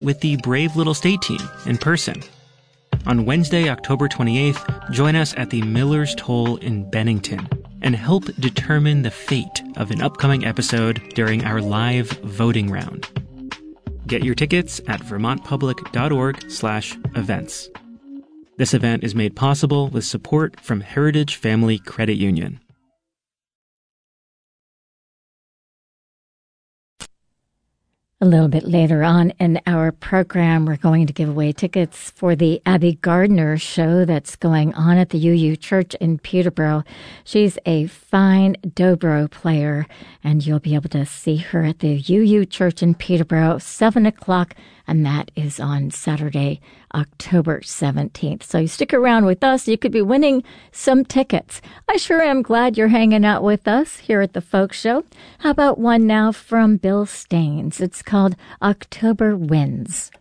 with the Brave Little State team in person. On Wednesday, October 28th, join us at the Miller's Toll in Bennington and help determine the fate of an upcoming episode during our live voting round. Get your tickets at vermontpublic.org/events. This event is made possible with support from Heritage Family Credit Union. A little bit later on in our program, we're going to give away tickets for the Abby Gardner show that's going on at the UU Church in Peterborough. She's a fine dobro player, and you'll be able to see her at the UU Church in Peterborough, 7 o'clock, and that is on Saturday, October 17th. So you stick around with us. You could be winning some tickets. I sure am glad you're hanging out with us here at the Folk Show. How about one now from Bill Staines? It's called October Winds.